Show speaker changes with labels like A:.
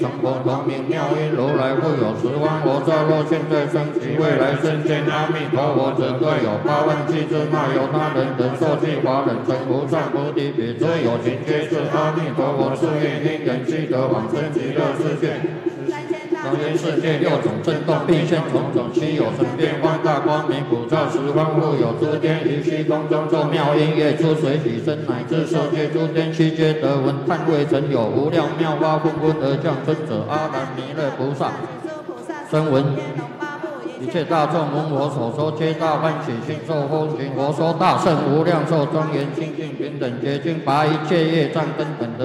A: 成佛光明妙音如来复有十方佛刹若现在生其未来生见阿弥陀佛者各有8万7千那由他人等受记华人成无上菩提比诸有情皆是阿弥陀佛是愿因缘积得往生极乐世界。当今世界6种震动并现种种稀有神变放大光明普照十方复有诸天于虚空中奏妙音乐出水起身乃至受界诸天悉皆得闻叹未曾有无量妙法纷纷而降生者阿难弥勒菩萨声闻一切大众闻我所说皆大欢喜心受风行我说大圣无量寿庄严清净平等洁净拔一切业障根本的